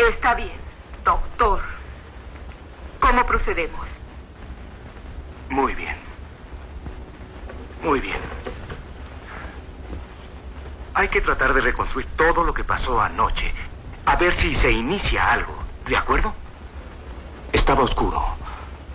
Está bien, doctor. ¿Cómo procedemos? Muy bien. Muy bien. Hay que tratar de reconstruir todo lo que pasó anoche. A ver si se inicia algo. ¿De acuerdo? Estaba oscuro.